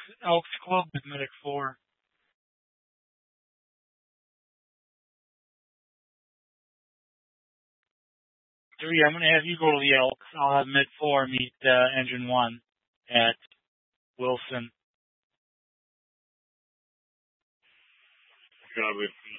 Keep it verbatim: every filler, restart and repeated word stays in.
Elks Club with Medic four. Three, I'm going to have you go to the Elks. I'll have Mid four meet uh, Engine one at Wilson. God, we